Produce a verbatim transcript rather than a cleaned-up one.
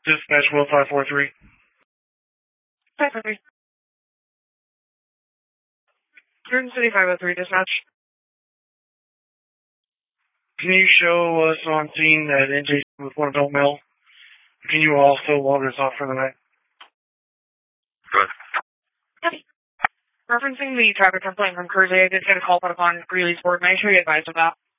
Dispatch Will five four three. five four three. Jordan City five oh three, dispatch. Can you show us on scene that N J with one adult male? Can you also log us off for the night? Good. Copy. Referencing the traffic complaint from Cruise, I did get a call put upon release board. Make sure you advise of that.